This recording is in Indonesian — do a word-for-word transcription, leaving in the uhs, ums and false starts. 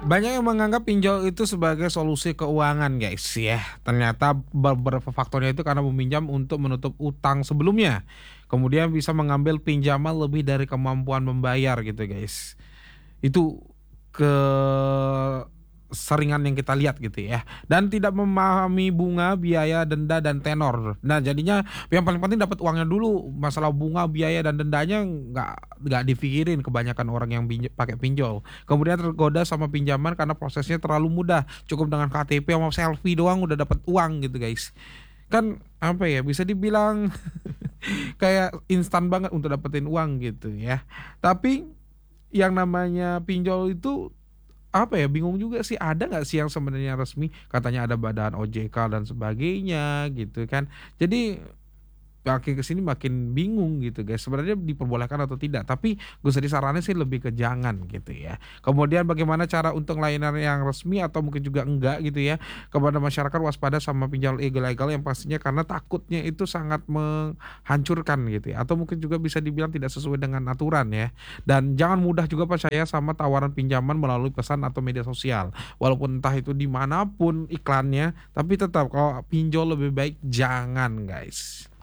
Banyak yang menganggap pinjol itu sebagai solusi keuangan guys ya. Ternyata beberapa faktornya itu karena meminjam untuk menutup utang sebelumnya. Kemudian bisa mengambil pinjaman lebih dari kemampuan membayar gitu guys. Itu keseringan yang kita lihat gitu ya. Dan tidak memahami bunga, biaya, denda, dan tenor. Nah jadinya yang paling penting dapat uangnya dulu. Masalah bunga, biaya, dan dendanya nggak nggak dipikirin kebanyakan orang yang pinj- pakai pinjol. Kemudian tergoda sama pinjaman karena prosesnya terlalu mudah. Cukup dengan K T P sama selfie doang udah dapat uang gitu guys. Kan apa ya bisa dibilang kayak instan banget untuk dapetin uang gitu ya. Tapi yang namanya pinjol itu apa ya, bingung juga sih, ada nggak sih yang sebenarnya resmi, katanya ada badan O J K dan sebagainya gitu kan. Jadi makin ke sini makin bingung gitu guys, sebenarnya diperbolehkan atau tidak, tapi gue sendiri sarannya sih lebih ke jangan gitu ya. Kemudian bagaimana cara untuk layanan yang resmi atau mungkin juga enggak gitu ya, kepada masyarakat waspada sama pinjol ilegal yang pastinya karena takutnya itu sangat menghancurkan gitu ya, atau mungkin juga bisa dibilang tidak sesuai dengan aturan ya. Dan jangan mudah juga percaya sama tawaran pinjaman melalui pesan atau media sosial. Walaupun entah itu dimanapun iklannya, tapi tetap kalau pinjol lebih baik jangan guys.